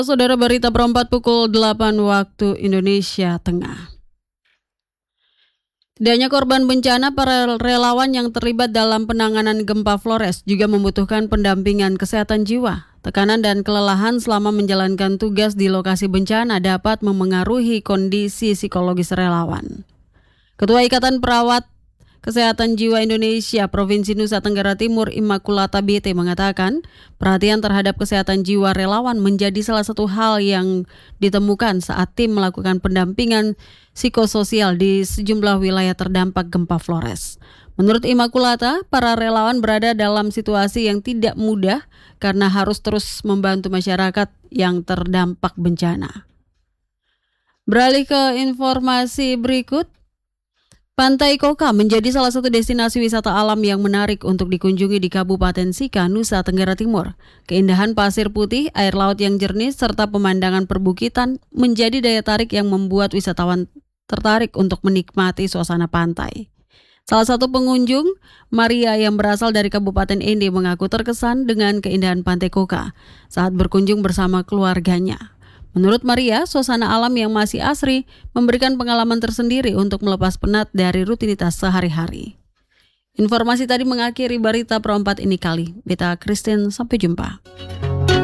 Saudara, berita perempat pukul 8 waktu Indonesia Tengah. Tidak hanya korban bencana, para relawan yang terlibat dalam penanganan gempa Flores juga membutuhkan pendampingan kesehatan jiwa. Tekanan dan kelelahan selama menjalankan tugas di lokasi bencana dapat memengaruhi kondisi psikologis relawan. Ketua Ikatan Perawat Kesehatan Jiwa Indonesia Provinsi Nusa Tenggara Timur, Immaculata BT, mengatakan perhatian terhadap kesehatan jiwa relawan menjadi salah satu hal yang ditemukan saat tim melakukan pendampingan psikososial di sejumlah wilayah terdampak gempa Flores. Menurut Immaculata, para relawan berada dalam situasi yang tidak mudah karena harus terus membantu masyarakat yang terdampak bencana. Beralih ke informasi berikut. Pantai Koka menjadi salah satu destinasi wisata alam yang menarik untuk dikunjungi di Kabupaten Sika, Nusa Tenggara Timur. Keindahan pasir putih, air laut yang jernih, serta pemandangan perbukitan menjadi daya tarik yang membuat wisatawan tertarik untuk menikmati suasana pantai. Salah satu pengunjung, Maria yang berasal dari Kabupaten Ende, mengaku terkesan dengan keindahan Pantai Koka saat berkunjung bersama keluarganya. Menurut Maria, suasana alam yang masih asri memberikan pengalaman tersendiri untuk melepas penat dari rutinitas sehari-hari. Informasi tadi mengakhiri berita perempat ini kali. Beta Christine, sampai jumpa.